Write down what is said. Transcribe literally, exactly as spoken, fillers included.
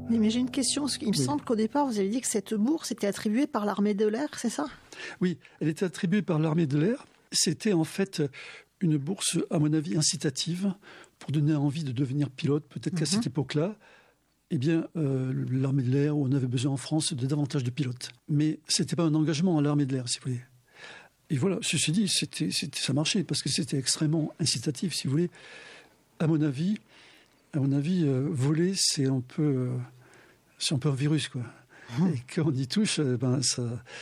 Mais, mais j'ai une question. Il me oui. semble qu'au départ, vous avez dit que cette bourse était attribuée par l'armée de l'air, c'est ça ? Oui, elle était attribuée par l'armée de l'air. C'était en fait une bourse, à mon avis, incitative pour donner envie de devenir pilote. Peut-être mm-hmm. qu'à cette époque-là, eh bien, euh, l'armée de l'air, on avait besoin en France de davantage de pilotes. Mais ce n'était pas un engagement à l'armée de l'air, si vous voulez. Et voilà, ceci dit, c'était, c'était, ça marchait parce que c'était extrêmement incitatif, si vous voulez. À mon avis, à mon avis, euh, voler, c'est un peu, euh, c'est un peu un virus, quoi. Mmh. Et quand on y touche, ben ça.